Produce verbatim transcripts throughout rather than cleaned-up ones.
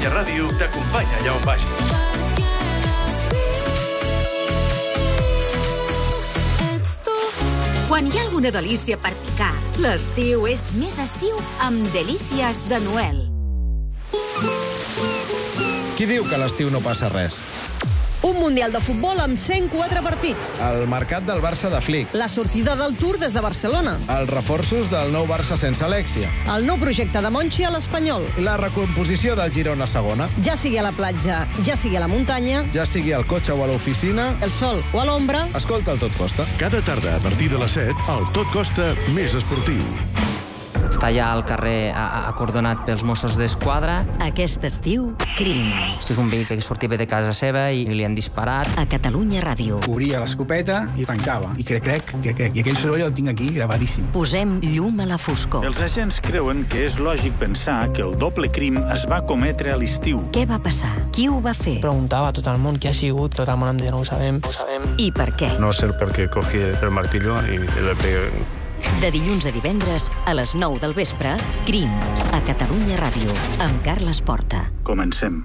Catalunya Ràdio t'acompanya allà on vagis. Quan hi ha alguna delícia per picar, l'estiu és més estiu amb Delícies de Noel. Qui diu que a l'estiu no passa res? Un Mundial de futbol amb cent quatre partits. El mercat del Barça de Flick. La sortida del Tour des de Barcelona. Els reforços del nou Barça sense Alexia. El nou projecte de Monchi a l'Espanyol. La recomposició del Girona segona. Ja sigui a la platja, ja sigui a la muntanya, ja sigui al cotxe o a l'oficina, el sol o a l'ombra, escolta el Tot Costa. Cada tarda a partir de les set, el Tot Costa més esportiu. Està ja al carrer acordonat pels Mossos d'Esquadra. Aquest estiu, crims. És un vehicle que sortia de casa seva i li han disparat. A Catalunya Ràdio. Obria l'escopeta i tancava. I crec, crec, crec, crec. I aquell soroll el tinc aquí gravadíssim. Posem llum a la foscor. Els agents creuen que és lògic pensar que el doble crim es va cometre a l'estiu. Què va passar? Qui ho va fer? Preguntava a tot el món qui ha sigut. Tot el món em deia, no ho sabem, no ho sabem. I per què? No sé per què cogí el martillo i le pegué. De dilluns a divendres, a les nou del vespre, Crims, a Catalunya Ràdio, amb Carles Porta. Comencem.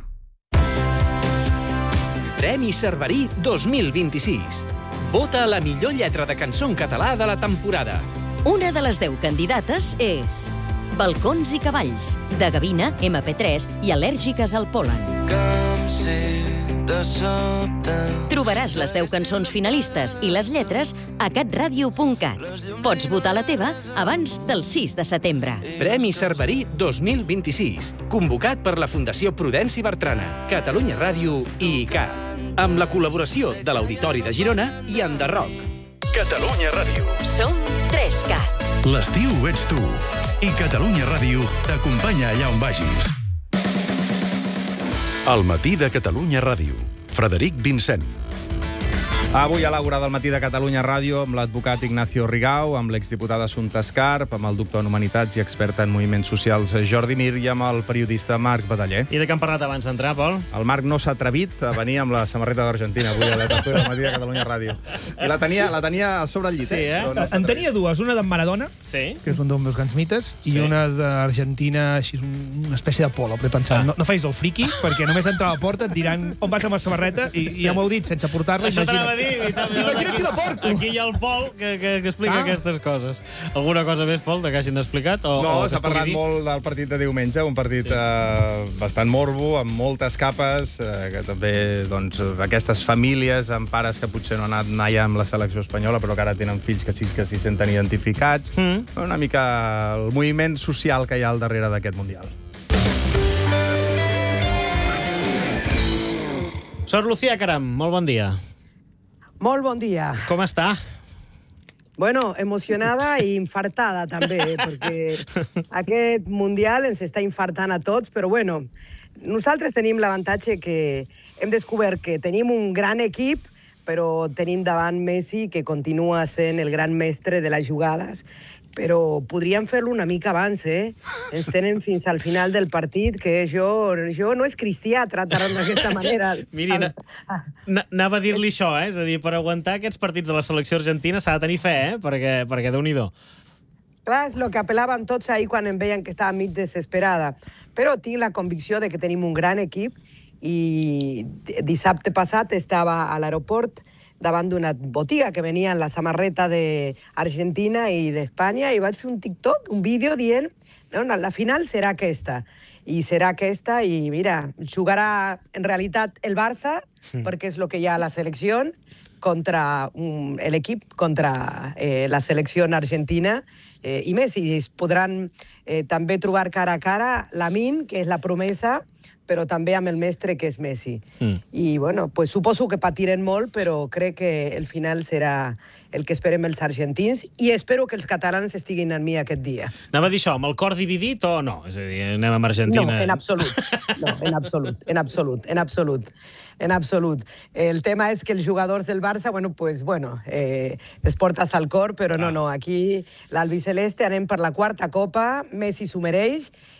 Premi Cerverí dos mil vint-i-sis. Vota a la millor lletra de cançó en català de la temporada. Una de les deu candidates és Balcons i cavalls, de Gavina, ema pe tres i Al·lèrgiques al pol·len. Trobaràs les deu cançons finalistes i les lletres a catradio punt cat. Pots votar la teva abans del sis de setembre. Premi Cerverí dos mil vint-i-sis. Convocat per la Fundació Prudenci Bertrana, Catalunya Ràdio i I C A. Amb la col·laboració de l'Auditori de Girona i Enderroc. Catalunya Ràdio. Som tres cat. L'estiu ets tu. I Catalunya Ràdio t'acompanya allà on vagis. El matí de Catalunya Ràdio. Frederic Vincent. Avui a l'Àgora del matí de Catalunya Ràdio amb l'advocat Ignacio Rigau, amb l'exdiputada Assumpta Escarp, amb el doctor en Humanitats i experta en moviments socials Jordi Mir i amb el periodista Marc Bataller. I de què hem parlat abans d'entrar, Pol? El Marc no s'ha atrevit a venir amb la samarreta d'Argentina avui a la tertúlia del matí de Catalunya Ràdio. I la tenia, la tenia sobre el llit. Sí, eh? No en tenia dues, una d'en Maradona, sí, que és un dels meus grans mites, sí, i una d'Argentina, així una espècie de polo. Però he pensat, ah. no, no facis el friqui, perquè només entrar a la porta et diran on vas amb la samarreta i, sí, i ja m'ho heu dit sense portar-la. Això t'anava a dir, imagina't si la porto. Aquí hi ha el Pol que, que, que explica ah. aquestes coses. Alguna cosa més, Pol, que hagin explicat? O, no, o s'ha parlat dir? molt del partit de diumenge, un partit sí. eh, bastant morbo, amb moltes capes, eh, que també, doncs, aquestes famílies amb pares que potser no han anat mai amb la selecció espanyola, però que ara tenen fills que sí que s'hi senten identificats. Mm. Una mica el moviment social que hi ha al darrere d'aquest Mundial. Sor Lucía Caram, molt bon dia. Molt bon dia. Com està? Bueno, emocionada i infartada també, perquè aquest Mundial ens està infartant a tots, però bueno, nosaltres tenim l'avantatge que hem descobert que tenim un gran equip, però tenim davant Messi, que continua sent el gran mestre de les jugades. Però podríem fer-lo una mica abans, eh? Ens tenen fins al final del partit, que jo, jo no és cristià tratar-me d'aquesta manera. Miri, anava a dir-li això, eh? És a dir, per aguantar aquests partits de la selecció argentina s'ha de tenir fe, eh? Perquè, perquè Déu-n'hi-do. Clar, és el que apel·laven tots ahir quan em veien que estava mig desesperada. Però tinc la convicció de que tenim un gran equip i dissabte passat estava a l'aeroport davant d'una botiga que venia en la samarreta d'Argentina i d'Espanya i vaig fer un TikTok, un vídeo dient no, la final serà aquesta. I serà aquesta i, mira, jugarà en realitat el Barça, sí, perquè és el que hi ha a la selecció, contra um, l'equip, contra eh, la selecció argentina eh, i Messi. Es podran eh, també trobar cara a cara Lamine, que és la promesa, però també amb el mestre, que és Messi. Mm. I, bueno, pues, suposo que patiren molt, però crec que el final serà el que esperem els argentins i espero que els catalans estiguin amb mi aquest dia. Anava a dir això, amb el cor dividit o no? És a dir, anem amb Argentina... No, en absolut. No, en absolut, en absolut, en absolut. En absolut. El tema és que els jugadors del Barça, bueno, pues, bueno, eh, es portes al cor, però no, no, aquí l'albiceleste anem per la quarta copa, Messi s'ho mereix,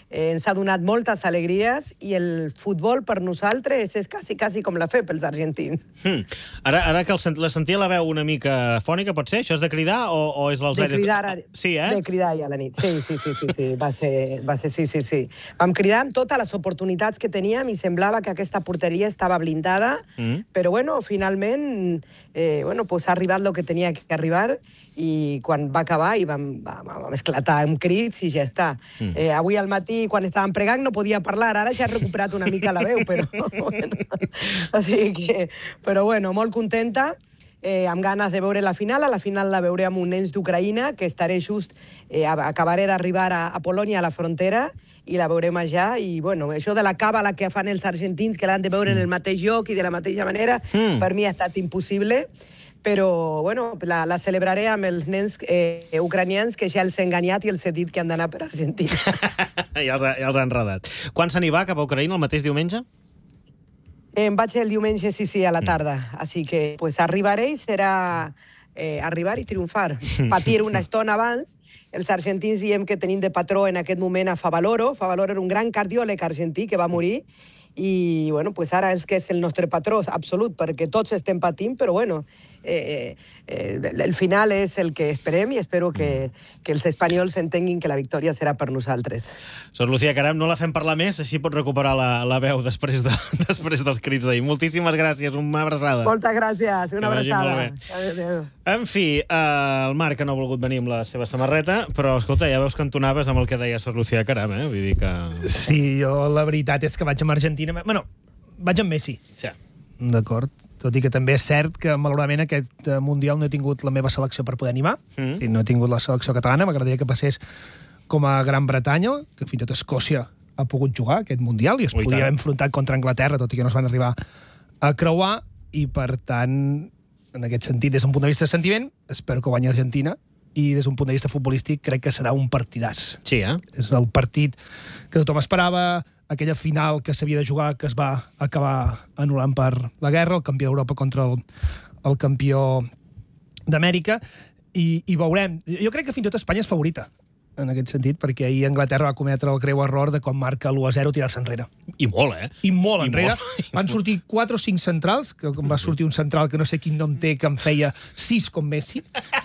eh, ens ha donat moltes alegries i el futbol per nosaltres és quasi, quasi com la fe pels argentins. Hmm. Ara, ara que el sent, la sentia la veu una mica fònica, pot ser? Això és de cridar o, o és l'Alzheimer? De cridar, sí, eh? de cridar ja a la nit. Sí, sí, sí, sí, sí. Va ser, va ser, sí, sí, sí. Vam cridar amb totes les oportunitats que teníem i semblava que aquesta porteria estava blindada, mm. però bueno, finalment eh, bueno, pues ha arribat el que tenia que arribar i quan va acabar i vam, vam, vam esclatar amb crits i ja està. Mm. Eh, avui al matí, quan estàvem pregant, no podia parlar, ara ja he recuperat una mica la veu, però bueno, o sigui que, però bueno, molt contenta, eh, amb ganes de veure la final. A la final la veuré amb un nens d'Ucraïna, que estaré just, eh, acabaré d'arribar a, a Polònia, a la frontera, i la veurem allà, i bueno, això de la càbala que fan els argentins, que l'han de veure en el mateix lloc i de la mateixa manera, mm. per mi ha estat impossible, però bueno, la, la celebraré amb els nens eh, ucranians que ja els he enganyat i els he dit que han d'anar per Argentina. ja, els ha, ja els ha enredat. Quan se n'hi va cap a Ucraïna, el mateix diumenge? Eh, em vaig el diumenge, sí, sí, a la tarda. Mm. Així que pues, arribaré i serà eh, arribar i triomfar. Patir una estona abans. Els argentins diem que tenim de patró en aquest moment a Favaloro. Favaloro era un gran cardiòleg argentí que va morir i bueno, pues ara és que és el nostre patró absolut, perquè tots estem patint, però bueno, eh, eh, el final és el que esperem i espero que, que els espanyols entenguin que la victòria serà per nosaltres. Sor Lucía Caram, no la fem parlar més, així pot recuperar la, la veu després, de, després dels crits d'ahir. Moltíssimes gràcies, una abraçada. Moltes gràcies, una abraçada. Adéu. En fi, eh, el Marc no ha volgut venir amb la seva samarreta, però escolta, ja veus que entonaves amb el que deia Sor Lucía Caram, eh? Vull dir que... Sí, jo la veritat és que vaig amb Argentina. Bueno, vaig amb Messi. Sí. D'acord. Tot i que també és cert que, malauradament, aquest Mundial no he tingut la meva selecció per poder animar. Mm. I no he tingut la selecció catalana. M'agradaria que passés com a Gran Bretanya, que fins i tot Escòcia ha pogut jugar aquest Mundial i es Ui, podia haver enfrontat contra Anglaterra, tot i que no es van arribar a creuar. I, per tant, en aquest sentit, des d'un punt de vista de sentiment, espero que guanyi Argentina, i des d'un punt de vista futbolístic crec que serà un partidàs. Sí, eh? És el partit que tothom esperava, aquella final que s'havia de jugar, que es va acabar anul·lant per la guerra, el campió d'Europa contra el, el campió d'Amèrica, i, i veurem. Jo crec que fins i tot Espanya és favorita, en aquest sentit, perquè ahir Anglaterra va cometre el greu error de quan marca l'u a zero tirar-se enrere. I molt, eh? I molt I enrere. Molt. Van sortir quatre o cinc centrals, que va sortir un central que no sé quin nom té, que em feia sis com Messi.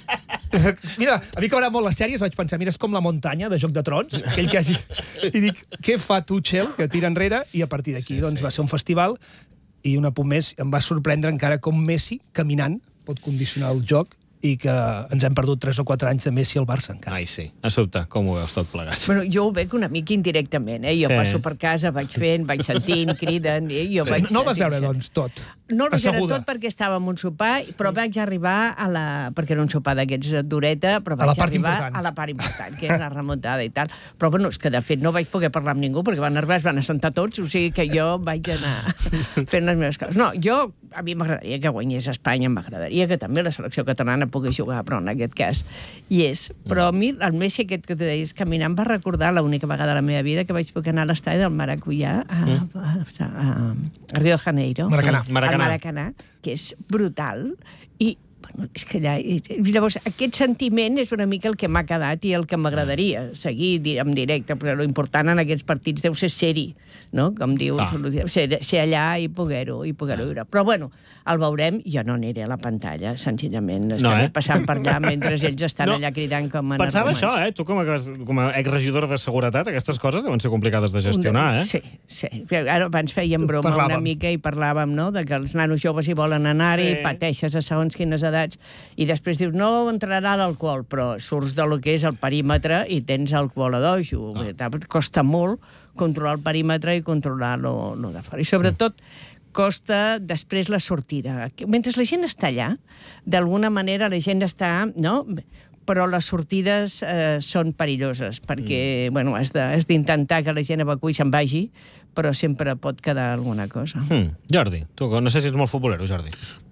Mira, a mi que m'agrada molt les sèries, vaig pensar, mira, és com la muntanya de Joc de Trons, aquell que hagi... I dic, què fa Tuchel, que tira enrere, i a partir d'aquí sí, doncs, sí. va ser un festival, i un apunt més, em va sorprendre encara com Messi, caminant, pot condicionar el joc, i que ens hem perdut tres o quatre anys de Messi al Barça encara. Ai, sí. A sobte, com ho veus tot plegat? Bueno, jo ho veig una mica indirectament, eh? Jo sí. passo per casa, vaig fent, vaig sentint, criden... I jo sí. vaig no el vas veure, doncs, tot? No el vaig veure tot perquè estava en un sopar, però vaig arribar a la... perquè era un sopar d'aquests dureta, però vaig arribar important. a la part important, que és la remuntada i tal. Però, bueno, és que de fet no vaig poder parlar amb ningú, perquè van arribar, es van assentar tots, o sigui que jo vaig anar fent les meves coses. No, jo, a mi m'agradaria que guanyés Espanya, m'agradaria que també la selecció catalana pogués jugar, però en aquest cas hi és. Però a mi, el Messi aquest que tu deies, caminant, va recordar l'única vegada a la meva vida que vaig poder anar a l'estadi del Maracuyà a, a, a, a Rio de Janeiro. Maracanà. Maracanà. Al Maracanà, que és brutal, i bueno, és que allà... Llavors, aquest sentiment és una mica el que m'ha quedat i el que m'agradaria seguir en directe, però l'important en aquests partits deu ser ser-hi, no? Com dius, ah. ser, ser allà i poder-ho i poder-ho viure. Però, bueno, el veurem, jo no aniré a la pantalla, senzillament. Estaré no, eh? passant per allà mentre ells estan no. allà cridant com a Pensava això, eh? Tu com a, com a exregidora de seguretat, aquestes coses deuen ser complicades de gestionar, eh? Sí, sí. Ara abans fèiem broma parlàvem. una mica i parlàvem, no?, de que els nanos joves hi volen anar-hi, sí. pateixes a segons quines edats, i després dius, no entrarà l'alcohol, però surts de lo que és el perímetre i tens alcohol a dojo. Ah. Costa molt controlar el perímetre i controlar lo, lo de fora. I sobretot costa després la sortida. Mentre la gent està allà, d'alguna manera la gent està... no? Però les sortides eh, són perilloses, perquè, mm. bueno, has d'intentar que la gent evacuï i se'n vagi, però sempre pot quedar alguna cosa. Mm. Jordi, tu no sé si ets molt futbolero, Jordi.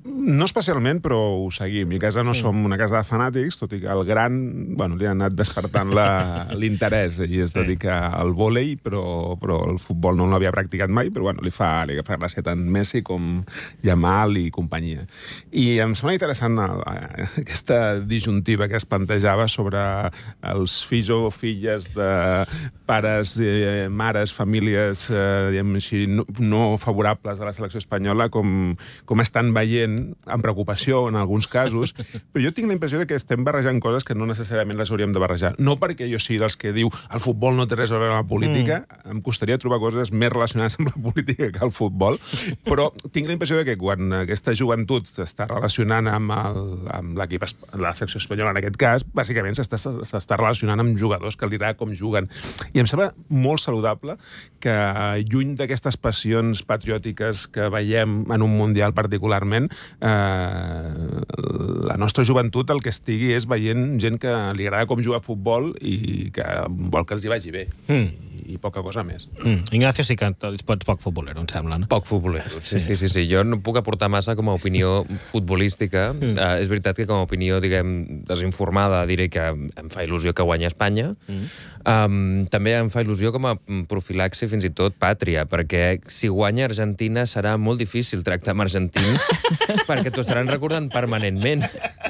No especialment, però ho seguim. I a casa no sí. som una casa de fanàtics, tot i que el gran, bueno, li ha anat despertant l'interès i es sí. dedica al vòlei, però, però el futbol no l'havia practicat mai, però bueno, li fa, li fa gràcia tant Messi com Yamal i companyia. I em sembla interessant aquesta disjuntiva que es plantejava sobre els fills o filles de pares, eh, mares, famílies eh, diguem així, no, no favorables a la selecció espanyola, com, com estan veient amb preocupació en alguns casos, però jo tinc la impressió de que estem barrejant coses que no necessàriament les hauríem de barrejar. No perquè jo sigui dels que diu el futbol no té res a veure amb la política, mm. em costaria trobar coses més relacionades amb la política que el futbol, però tinc la impressió de que quan aquesta joventut s'està relacionant amb, el, amb l'equip, la secció espanyola en aquest cas, bàsicament s'està relacionant amb jugadors que li agrada com juguen. I em sembla molt saludable que, lluny d'aquestes passions patriòtiques que veiem en un mundial particularment, Eh, la nostra joventut el que estigui és veient gent que li agrada com jugar a futbol i que vol que els hi vagi bé. Mm. I poca cosa més. Mm. Ignacio sí que ets poc futbolero, em sembla, no? Poc futbolero, sí, sí, sí, sí. Jo no puc aportar massa com a opinió futbolística. Mm. Uh, és veritat que com a opinió, diguem, desinformada, diré que em fa il·lusió que guanyi Espanya. Mm. Um, també em fa il·lusió com a profilaxi, fins i tot pàtria, perquè si guanya Argentina serà molt difícil tractar amb argentins perquè t'ho estaran recordant permanentment.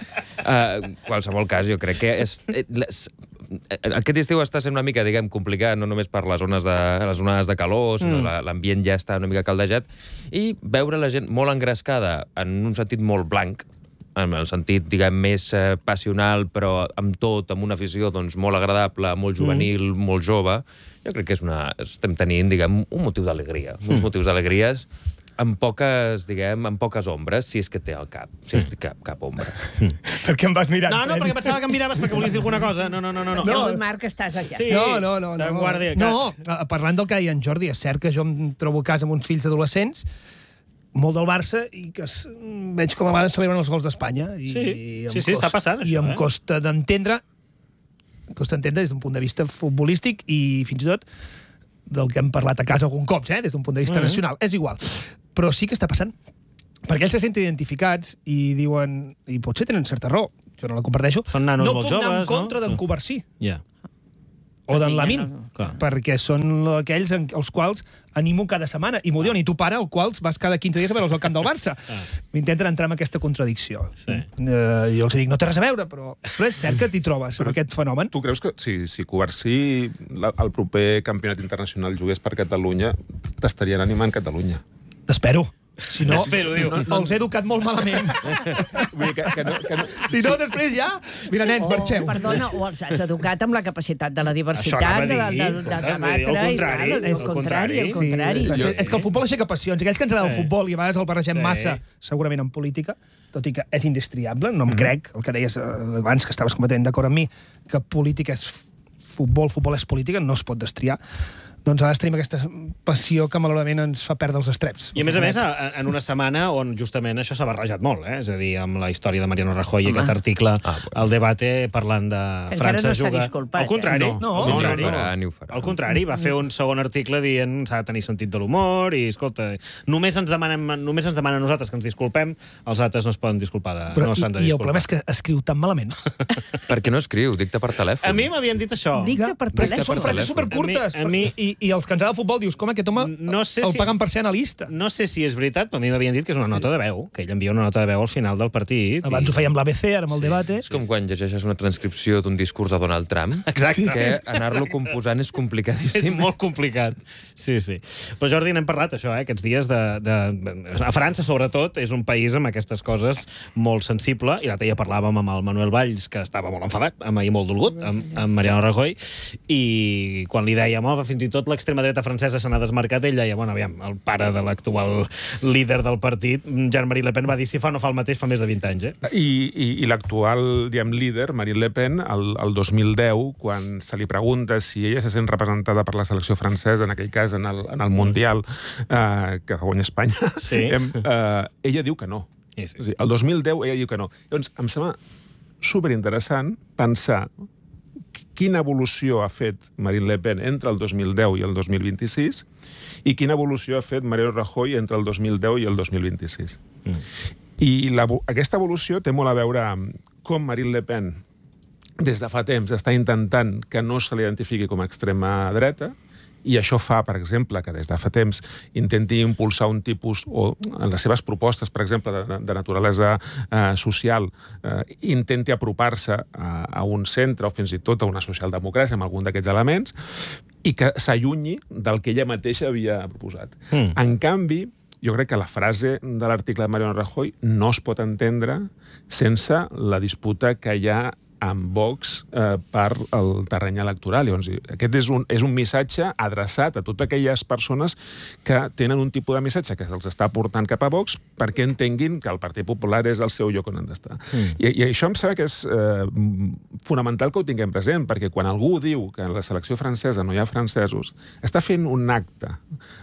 Uh, qualsevol cas, jo crec que és... és aquest estiu està sent una mica, diguem, complicat, no només per les zones de, les zones de calor, sinó mm. l'ambient ja està una mica caldejat, i veure la gent molt engrescada en un sentit molt blanc, en el sentit, diguem, més eh, passional, però amb tot, amb una afició doncs, molt agradable, molt juvenil, mm. molt jove, jo crec que és una, estem tenint, diguem, un motiu d'alegria, uns mm. motius d'alegries amb poques, diguem, amb poques ombres, si és que té al cap, si és que cap, cap ombra. Per què em vas mirant? No, no, perquè pensava que em miraves perquè volies dir alguna cosa. No, no, no. no. no. El Marc, estàs aquí. Sí, no, no, no. no. Guàrdia, no, parlant del que deia en Jordi, és cert que jo em trobo a casa amb uns fills adolescents, molt del Barça, i que es, veig com a vegades celebren els gols d'Espanya. I, sí, i sí, sí, cost, està passant, això. I em eh? costa d'entendre, costa d'entendre des d'un punt de vista futbolístic i fins i tot del que hem parlat a casa algun cop, eh? Des d'un punt de vista mm-hmm. nacional. És igual. Però sí que està passant. Perquè ells se senten identificats i diuen... I potser tenen certa raó. Jo no la comparteixo. Són nanos no molt joves, joves, no? No puc anar en contra no? d'en Covarsí. Ja. O d'en Lamin. No. Perquè són aquells els quals animo cada setmana. I m'ho diuen, i tu, pare, el quals vas cada quinze dies a veure'ls al camp del Barça. Ah. M'intenten entrar en aquesta contradicció. Sí. Uh, jo els dic, no té res a veure, però, però és cert que t'hi trobes, amb aquest fenomen. Tu creus que si, si Covarsí el proper campionat internacional jugués per Catalunya, t'estarien animant Catalunya? Espero. Si no, Espero, diu. No, no, els he educat molt malament. Vull dir que, que no, que no... Si no, després ja... Mira, nens, marxeu. Oh, perdona, o els has educat amb la capacitat de la diversitat, de, de, de, de debatre... Al contrari, i, al contrari, al contrari. Sí, és que el futbol aixeca passions. Aquells que ens agrada el futbol i a vegades el barregem sí. massa, segurament en política, tot i que és indestriable, no em mm. crec, el que deies abans, que estaves completament d'acord amb mi, que política és futbol, futbol és política, no es pot destriar. Doncs a vegades tenim aquesta passió que malauradament ens fa perdre els estreps. I a més a més, en una setmana on justament això s'ha barrejat molt, eh? És a dir, amb la història de Mariano Rajoy i aquest article, ah, bueno. el debate parlant de que França no juga... Disculpat, al contrari, eh? no, no, al contrari, no, no, no, no, al contrari, va fer un segon article dient s'ha de tenir sentit de l'humor i, escolta, només ens demanen, només ens demanen a nosaltres que ens disculpem, els altres no es poden disculpar. De, Però, no s'han de i, disculpar. I el problema és que escriu tan malament. Per què no escriu? Dicta per telèfon. A mi m'havien dit això. Dicta per telèfon. Són frases supercurtes. A mi, I, I els que ens agrada el futbol dius, com aquest home no sé el si, paguen per ser analista. No sé si és veritat, però a mi m'havien dit que és una nota de veu, que ell envia una nota de veu al final del partit. Abans i... ho feia amb l'A B C, ara amb el sí, debate. És com quan llegeixes una transcripció d'un discurs de Donald Trump. Exacte. Que anar-lo composant és complicadíssim. És molt complicat. Sí, sí. Però Jordi, n'hem parlat, això, eh, aquests dies de, de... A França, sobretot, és un país amb aquestes coses molt sensible, i l'altre dia parlàvem amb el Manuel Valls, que estava molt enfadat, amb ahir molt dolgut, amb, amb Mariano Rajoy, i quan li dèiem, oh, fins i tot l'extrema dreta francesa se n'ha desmarcat, ell deia, bueno, aviam, el pare de l'actual líder del partit, Jean-Marie Le Pen, va dir si fa o no fa el mateix fa més de vint anys, eh? I, i, i l'actual, diguem, líder, Marine Le Pen, el, el dos mil deu, quan se li pregunta si ella se sent representada per la selecció francesa, en aquell cas, en el, en el Mundial, eh, que guanya Espanya, sí. eh, ella diu que no. Sí, sí. O sigui, el dos mil deu ella diu que no. Llavors, em sembla superinteressant pensar quina evolució ha fet Marine Le Pen entre el dos mil deu i el dos mil vint-i-sis i quina evolució ha fet Mariano Rajoy entre el dos mil deu i el dos mil vint-i-sis. Mm. I la, aquesta evolució té molt a veure amb com Marine Le Pen des de fa temps està intentant que no se l'identifiqui com a extrema dreta, i això fa, per exemple, que des de fa temps intenti impulsar un tipus, o en les seves propostes, per exemple, de, de naturalesa eh, social, eh, intenti apropar-se a, a un centre o fins i tot a una socialdemocràcia amb algun d'aquests elements, i que s'allunyi del que ella mateixa havia proposat. Mm. En canvi, jo crec que la frase de l'article de Mariano Rajoy no es pot entendre sense la disputa que hi ha amb Vox eh, per el terreny electoral. Llavors, aquest és un, és un missatge adreçat a totes aquelles persones que tenen un tipus de missatge que se'ls està portant cap a Vox perquè entenguin que el Partit Popular és el seu lloc on han d'estar. Mm. I, I això em sembla que és eh, fonamental que ho tinguem present, perquè quan algú diu que en la selecció francesa no hi ha francesos, està fent un acte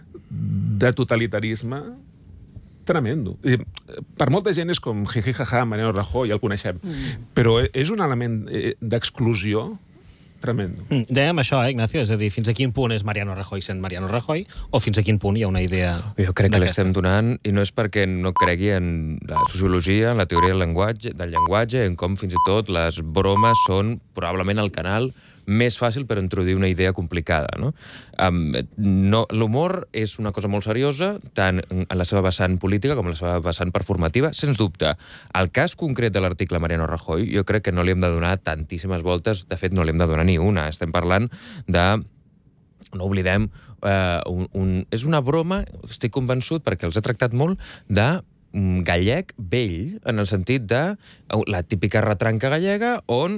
de totalitarisme tremendo. Per molta gent és com jiji, jaja, Mariano Rajoy, ja el coneixem, mm. però és un element d'exclusió tremendo. Mm, dèiem això, eh, Ignacio? És a dir, fins a quin punt és Mariano Rajoy sent Mariano Rajoy, o fins a quin punt hi ha una idea Jo crec que l'estem donant, i no és perquè no cregui en la sociologia, en la teoria del llenguatge, del llenguatge, en com fins i tot les bromes són probablement el canal més fàcil per introduir una idea complicada, no? Um, no l'humor és una cosa molt seriosa, tant en la seva vessant política com en la seva vessant performativa, sens dubte. El cas concret de l'article Mariano Rajoy, jo crec que no li hem de donar tantíssimes voltes, de fet no li hem de donar ni una. Estem parlant de... No oblidem, eh, un, un, és una broma, estic convençut, perquè els he tractat molt, de gallec vell, en el sentit de la típica retranca gallega on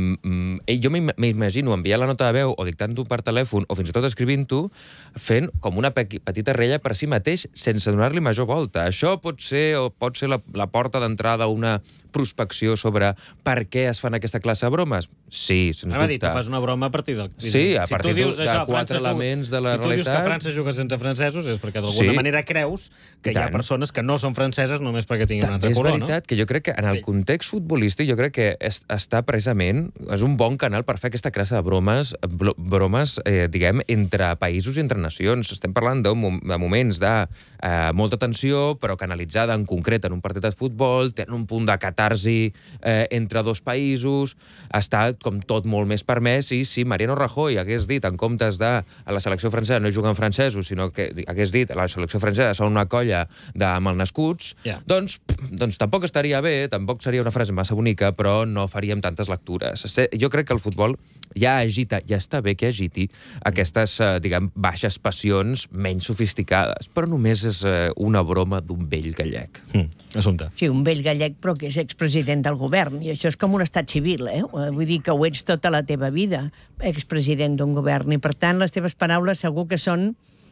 mm, jo m'imagino enviar la nota de veu o dictant-ho per telèfon o fins i tot escrivint-ho fent com una petita rella per si mateix sense donar-li major volta. Això pot ser o pot ser la, la porta d'entrada a una prospecció sobre per què es fan aquesta classe de bromes? Sí, sens dubte. Dir, tu fas una broma a partir del... Sí, a si partir de, de quatre elements de la realitat... Si tu realitat... dius que França juga sense francesos és perquè d'alguna sí. manera creus que hi ha persones que no són franceses només perquè tinguin un altre és color, no? És veritat que jo crec que en el context futbolístic jo crec que es, està precisament... És un bon canal per fer aquesta classe de bromes, bromes eh, diguem, entre països i entre nacions. Estem parlant de, de moments de eh, molta tensió, però canalitzada en concret en un partit de futbol, tenen un punt de catarsi eh, entre dos països, està com tot molt més permès, i si Mariano Rajoy hagués dit, en comptes de a la selecció francesa no juguen francesos, sinó que hagués dit a la selecció francesa són una colla de malnascuts, yeah. doncs, doncs tampoc estaria bé, tampoc seria una frase massa bonica, però no faríem tantes lectures. Jo crec que el futbol ja agita, ja està bé que agiti aquestes, eh, diguem, baixes passions menys sofisticades, però només és eh, una broma d'un vell gallec. Mm. Assumpte. Sí, un vell gallec, però que és expresident del govern, i això és com un estat civil, eh? Vull dir que ho ets tota la teva vida, expresident d'un govern, i per tant les teves paraules segur que són...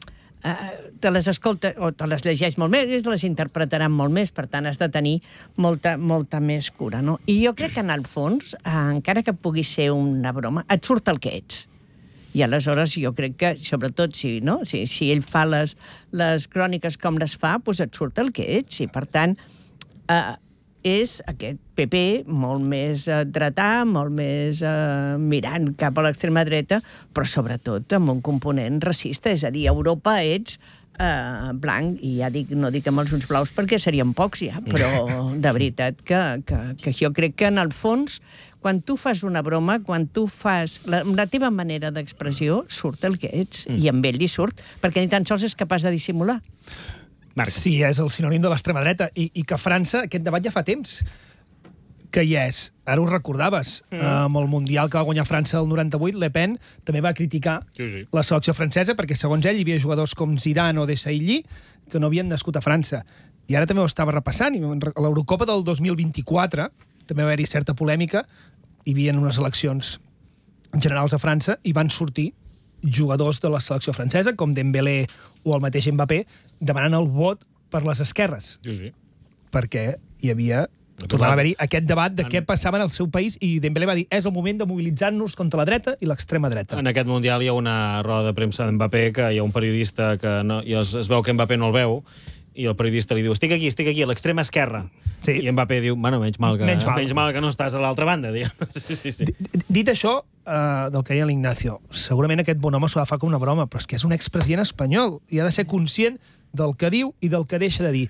Uh, te les escolta, o te les llegeix molt més, i te les interpretaran molt més, per tant has de tenir molta, molta més cura, no? I jo crec que en el fons, uh, encara que pugui ser una broma, et surt el que ets. I aleshores jo crec que, sobretot, si, no? si, si ell fa les, les cròniques com les fa, doncs et surt el que ets, i per tant... Uh, és aquest P P molt més eh, dretà, molt més eh, mirant cap a l'extrema dreta, però sobretot amb un component racista, és a dir, a Europa ets eh, blanc, i ja dic, no dic amb els ulls blaus perquè serien pocs ja, però de veritat que, que, que jo crec que en el fons, quan tu fas una broma, quan tu fas la, la teva manera d'expressió, surt el que ets, mm. i amb ell li surt, perquè ni tan sols és capaç de dissimular. Marc. Sí, és el sinònim de l'extrema dreta, i, i que a França, aquest debat ja fa temps que hi és. Ara ho recordaves, mm. amb el Mundial que va guanyar França el noranta-vuit, Le Pen també va criticar sí, sí. la selecció francesa, perquè segons ell hi havia jugadors com Zidane o Desailly que no havien nascut a França. I ara també ho estava repassant, i a l'Eurocopa del dos mil vint-i-quatre també va haver-hi certa polèmica, hi havia unes eleccions generals a França, i van sortir jugadors de la selecció francesa, com Dembélé o el mateix Mbappé, demanant el vot per les esquerres. Sí, sí. Perquè hi havia... Tornava a haver-hi aquest debat de què passava en el seu país, i Dembélé va dir és el moment de mobilitzar-nos contra la dreta i l'extrema dreta. En aquest Mundial hi ha una roda de premsa d'Mbappé que hi ha un periodista que no, i es, es veu que Mbappé no el veu, i el periodista li diu, estic aquí, estic aquí, a l'extrema esquerra. Sí. I Mbappé diu, bueno, menys mal que, menys mal. menys mal que no estàs a l'altra banda. Sí, sí, sí. Dit això, uh, del que deia l'Ignacio, segurament aquest bon home s'ho fa com una broma, però és que és un expresident espanyol, i ha de ser conscient del que diu i del que deixa de dir.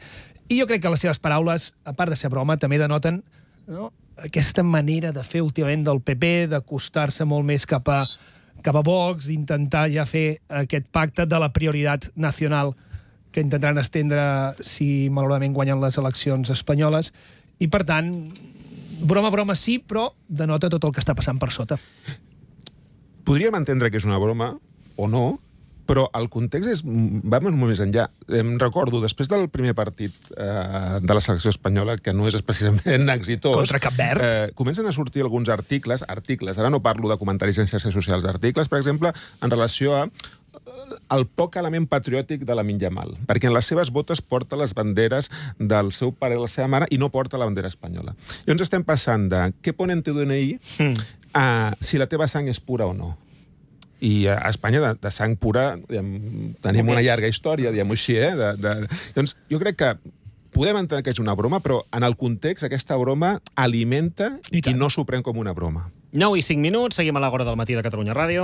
I jo crec que les seves paraules, a part de ser broma, també denoten, no?, aquesta manera de fer últimament del P P, d'acostar-se molt més cap a, cap a Vox, d'intentar ja fer aquest pacte de la prioritat nacional que intentaran estendre si malauradament guanyen les eleccions espanyoles. I, per tant, broma, broma sí, però denota tot el que està passant per sota. Podríem entendre que és una broma, o no, però el context és, va molt més enllà. Em recordo, després del primer partit eh, de la selecció espanyola, que no és especialment exitós... Contra Cap Verd. Eh, comencen a sortir alguns articles, articles, ara no parlo de comentaris en xarxes socials, articles, per exemple, en relació a el poc element patriòtic de Lamine Yamal, perquè en les seves botes porta les banderes del seu pare i la seva mare i no porta la bandera espanyola. Llavors estem passant de què pone en teu D N I a si la teva sang és pura o no. I a Espanya, de, de sang pura, diguem, tenim okay. una llarga història, diguem-ho així, eh? De, de... Doncs jo crec que podem entendre que és una broma, però en el context aquesta broma alimenta i, i no s'ho pren com una broma. nou i cinc minuts, seguim a l'Agora del matí de Catalunya Ràdio.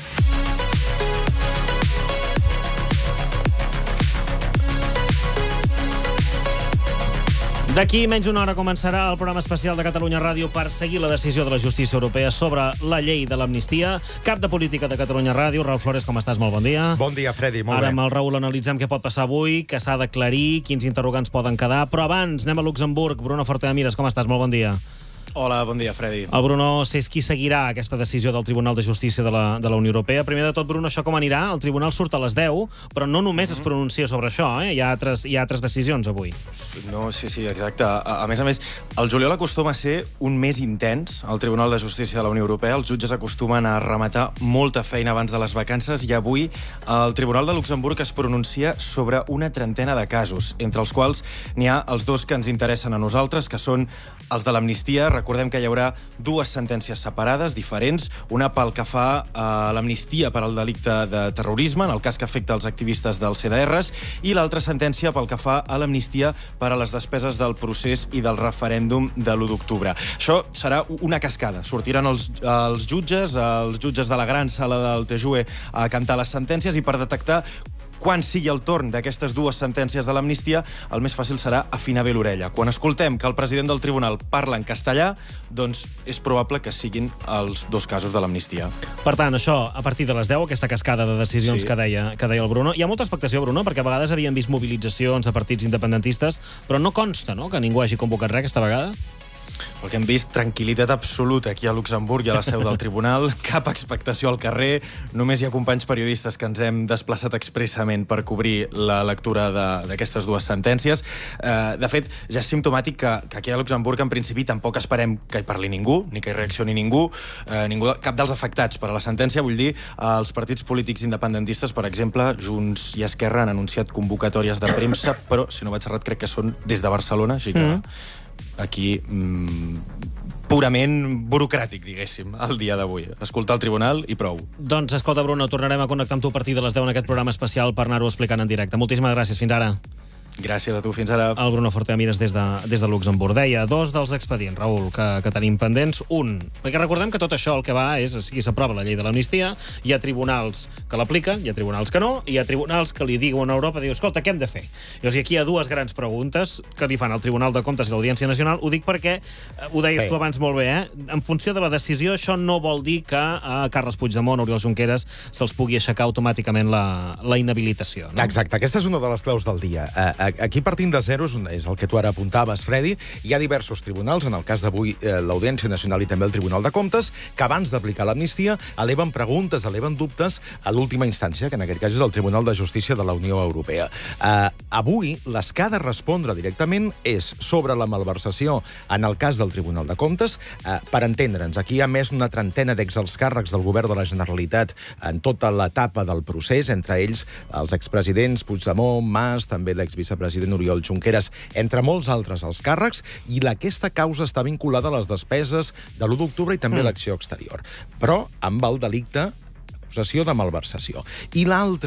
D'aquí menys una hora començarà el programa especial de Catalunya Ràdio per seguir la decisió de la justícia europea sobre la llei de l'amnistia. Cap de política de Catalunya Ràdio. Raül Flores, com estàs? Molt bon dia. Bon dia, Freddy, molt Ara bé. amb el Raül analitzem què pot passar avui, què s'ha d'aclarir, quins interrogants poden quedar. Però abans anem a Luxemburg. Bruno Forteamires, com estàs? Molt bon dia. Hola, bon dia, Freddy. El Bruno és qui seguirà aquesta decisió del Tribunal de Justícia de la, de la Unió Europea. Primer de tot, Bruno, això com anirà? El Tribunal surt a les deu, però no només es pronuncia sobre això, eh? Hi ha altres, hi ha altres decisions avui. No, sí, sí, exacte. A, a més a més, el juliol acostuma a ser un mes intens al Tribunal de Justícia de la Unió Europea. Els jutges acostumen a rematar molta feina abans de les vacances i avui el Tribunal de Luxemburg es pronuncia sobre una trentena de casos, entre els quals n'hi ha els dos que ens interessen a nosaltres, que són els de l'amnistia. Recordem que hi haurà dues sentències separades, diferents, una pel que fa a l'amnistia per al delicte de terrorisme, en el cas que afecta els activistes dels C D Rs, i l'altra sentència pel que fa a l'amnistia per a les despeses del procés i del referèndum de l'u d'octubre. Això serà una cascada. Sortiran els, els jutges, els jutges de la gran sala del T J U E a cantar les sentències i per detectar quan sigui el torn d'aquestes dues sentències de l'amnistia, el més fàcil serà afinar bé l'orella. Quan escoltem que el president del tribunal parla en castellà, doncs és probable que siguin els dos casos de l'amnistia. Per tant, això, a partir de les deu, aquesta cascada de decisions Sí. que, deia, que deia el Bruno. Hi ha molta expectació, Bruno, perquè a vegades havíem vist mobilitzacions de partits independentistes, però no consta, no?, que ningú hagi convocat res aquesta vegada. Pel que hem vist, tranquil·litat absoluta aquí a Luxemburg i a la seu del tribunal, cap expectació al carrer, només hi ha companys periodistes que ens hem desplaçat expressament per cobrir la lectura d'aquestes dues sentències. Eh, de fet, ja és simptomàtic que, que aquí a Luxemburg en principi tampoc esperem que hi parli ningú, ni que hi reaccioni ningú, eh, ningú cap dels afectats per a la sentència, vull dir, els partits polítics independentistes, per exemple, Junts i Esquerra han anunciat convocatòries de premsa, però, si no vaig errat, crec que són des de Barcelona, així que... Mm. Aquí, mmm, purament burocràtic, diguéssim, el dia d'avui. Escoltar el tribunal i prou. Doncs, escolta, Bruno, tornarem a connectar amb tu a partir de les deu en aquest programa especial per anar-ho explicant en directe. Moltíssimes gràcies. Fins ara. Gràcies a tu. Fins ara. El Bruno Forteamires des de, des de Luxemburg. Deia dos dels expedients, Raül, que, que tenim pendents. Un, perquè recordem que tot això el que va és, si s'aprova la llei de l'amnistia, hi ha tribunals que l'apliquen, hi ha tribunals que no, i hi ha tribunals que li diuen a Europa, diu, escolta, què hem de fer? Llavors, aquí hi ha dues grans preguntes que li fan al Tribunal de Comptes i l'Audiència Nacional. Ho dic perquè, ho deies sí. tu abans molt bé, eh? En funció de la decisió, això no vol dir que a Carles Puigdemont, Oriol Junqueras, se'ls pugui aixecar automàticament la, la inhabilitació. No? Exacte, aquesta és una de les claus del dia. Aquí partint de zero, és el que tu ara apuntaves, Freddy, hi ha diversos tribunals, en el cas d'avui eh, l'Audiència Nacional i també el Tribunal de Comptes, que abans d'aplicar l'amnistia eleven preguntes, eleven dubtes a l'última instància, que en aquest cas és el Tribunal de Justícia de la Unió Europea. Eh, avui, les que ha de respondre directament és sobre la malversació en el cas del Tribunal de Comptes. Eh, per entendre'ns, aquí hi ha més d'una trentena d'exalts càrrecs del govern de la Generalitat en tota l'etapa del procés, entre ells els expresidents Puigdemont, Mas, també l'exvicepresident Oriol Junqueras, entre molts altres els càrrecs, i aquesta causa està vinculada a les despeses de l'u d'octubre i també a l'acció exterior. Però amb el delicte acusació de malversació. I l'altra,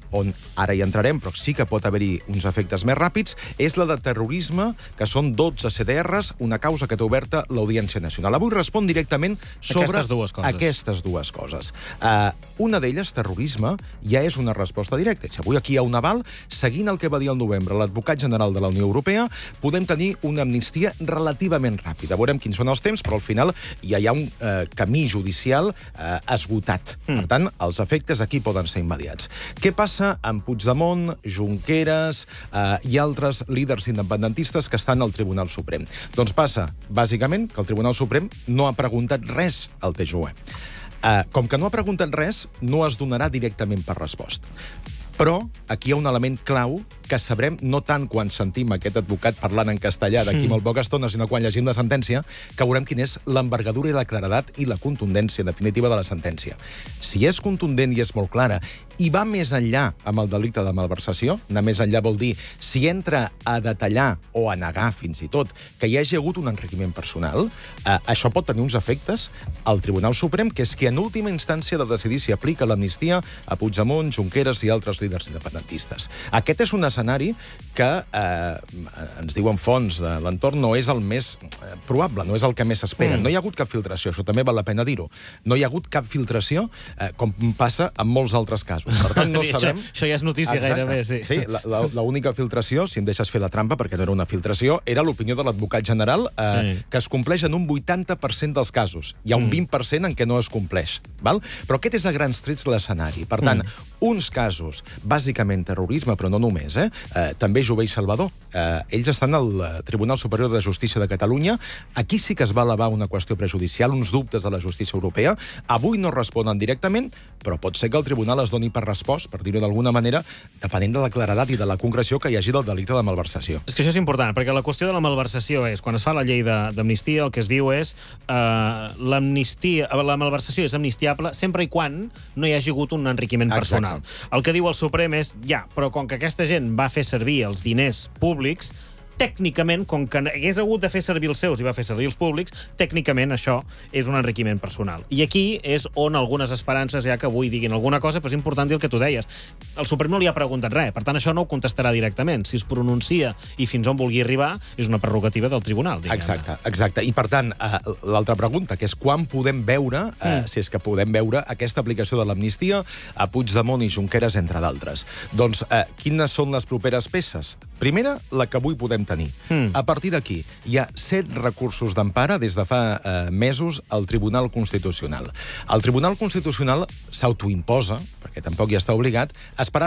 on ara hi entrarem, però sí que pot haver-hi uns efectes més ràpids, és la de terrorisme, que són dotze C D Rs, una causa que té oberta l'Audiència Nacional. Avui respon directament sobre aquestes dues coses. Aquestes dues coses. Uh, una d'elles, terrorisme, ja és una resposta directa. Si avui aquí hi ha un aval, seguint el que va dir al novembre l'advocat general de la Unió Europea, podem tenir una amnistia relativament ràpida. Veurem quins són els temps, però al final ja hi ha un eh, camí judicial eh, esgotat. Mm. Per tant, els efectes aquí poden ser immediats. Què passa amb Puigdemont, Junqueras eh, i altres líders independentistes que estan al Tribunal Suprem? Doncs passa, bàsicament, que el Tribunal Suprem no ha preguntat res al T J U E. Eh, com que no ha preguntat res, no es donarà directament per resposta. Però aquí hi ha un element clau que sabrem no tant quan sentim aquest advocat parlant en castellà d'aquí molt poca estona, sinó quan llegim la sentència, que veurem quina és l'envergadura i la claredat i la contundència definitiva de la sentència. Si és contundent i és molt clara i va més enllà amb el delicte de malversació, anar més enllà vol dir si entra a detallar o a negar fins i tot que hi hagi hagut un enriquiment personal, eh, això pot tenir uns efectes al Tribunal Suprem, que és qui en última instància ha de decidir si aplica l'amnistia a Puigdemont, Junqueras i altres líders independentistes. Aquest és un escenari que, eh, ens diuen fonts de l'entorn, no és el més eh, probable, no és el que més s'espera. Mm. No hi ha hagut cap filtració, això també val la pena dir-ho. No hi ha hagut cap filtració, eh, com passa en molts altres casos. Per tant, no sabem... això, això ja és notícia. Exacte. Gairebé, sí. Sí, l'única filtració, si em deixes fer la trampa, perquè no era una filtració, era l'opinió de l'advocat general, eh, sí. que es compleix en un vuitanta per cent dels casos. Hi ha un mm. vint per cent en què no es compleix. Val? Però aquest és a grans trets l'escenari. Per tant, mm. uns casos, bàsicament terrorisme, però no només, eh? Eh, també Jové i Salvador. Eh, ells estan al Tribunal Superior de Justícia de Catalunya. Aquí sí que es va elevar una qüestió prejudicial, uns dubtes de la justícia europea. Avui no responen directament, però pot ser que el tribunal es doni per respost, per dir-ho d'alguna manera, depenent de la claredat i de la concreció que hi hagi del delicte de malversació. És que això és important, perquè la qüestió de la malversació és, quan es fa la llei d'amnistia, el que es diu és eh, l'amnistia, la malversació és amnistiable sempre i quan no hi hagi hagut un enriquiment personal. Exacte. El que diu el Suprem és, ja, però com que aquesta gent va fer servir els diners públics, tècnicament, com que hagués hagut de fer servir els seus i va fer servir els públics, tècnicament això és un enriquiment personal. I aquí és on algunes esperances hi ha que avui diguin alguna cosa, però és important dir el que tu deies. El Suprem no li ha preguntat res, per tant això no ho contestarà directament. Si es pronuncia i fins on vulgui arribar, és una prerrogativa del tribunal. Diguem-ne. Exacte, exacte. I per tant, eh, l'altra pregunta, que és quan podem veure, eh, mm. si és que podem veure, aquesta aplicació de l'amnistia a Puigdemont i Junqueras, entre d'altres. Doncs, eh, quines són les properes peces? Primera, la que avui podem tenir. Mm. A partir d'aquí, hi ha set recursos d'empara des de fa eh, mesos al Tribunal Constitucional. El Tribunal Constitucional s'autoimposa, perquè tampoc hi està obligat, a esperar